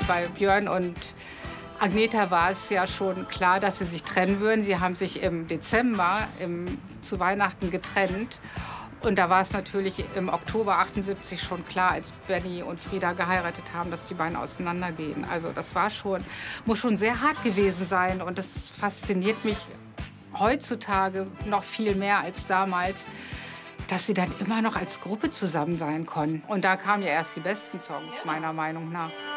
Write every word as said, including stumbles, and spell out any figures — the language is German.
bei Björn und Agneta war es ja schon klar, dass sie sich trennen würden. Sie haben sich im Dezember im, zu Weihnachten getrennt. Und da war es natürlich im Oktober achtundsiebzig schon klar, als Benny und Frieda geheiratet haben, dass die beiden auseinandergehen. Also das war schon, muss schon sehr hart gewesen sein. Und das fasziniert mich heutzutage noch viel mehr als damals, dass sie dann immer noch als Gruppe zusammen sein konnten. Und da kamen ja erst die besten Songs, meiner Meinung nach.